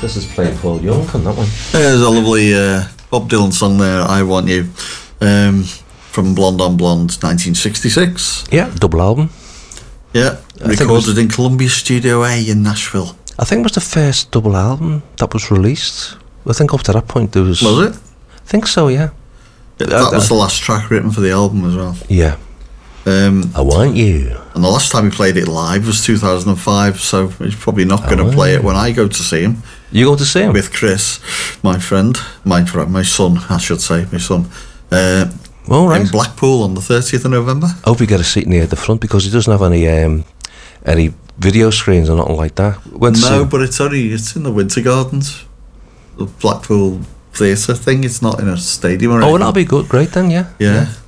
This is playing Paul Young on that one. There's a lovely Bob Dylan song there, I Want You, from Blonde on Blonde, 1966. Yeah, double album. Yeah, recorded in Columbia Studio A in Nashville. I think it was the first double album that was released. I think up to that point there was... Was it? I think so, yeah. That was the last track written for the album as well. Yeah. I Want You. And the last time he played it live was 2005, so he's probably not going to play it when I go to see him. You go to see him? With Chris, my friend, my son, I should say, my son. All right. In Blackpool on the 30th of November. I hope you get a seat near the front, because he doesn't have any video screens or nothing like that. No, but it's in the Winter Gardens, the Blackpool Theatre thing. It's not in a stadium or anything. Oh, that'll be good, great then, yeah. Yeah.